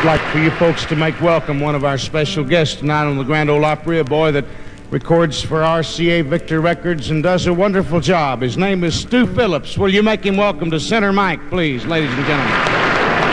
I'd like for you folks to make welcome one of our special guests tonight on the Grand Ole Opry, a boy that records for RCA Victor Records and does a wonderful job. His name is Stu Phillips. Will you make him welcome to Center Mike, please, ladies and gentlemen?